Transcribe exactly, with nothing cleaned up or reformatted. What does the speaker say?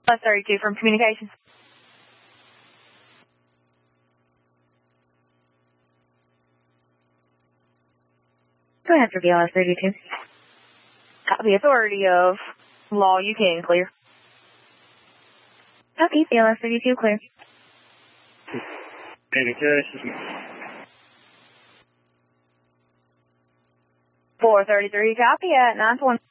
Plus thirty-two from communications. Go ahead for B L S thirty-two. Copy authority of law, you can clear. Copy, B L S thirty-two, clear. Communications. four thirty-three, copy at nine twenty.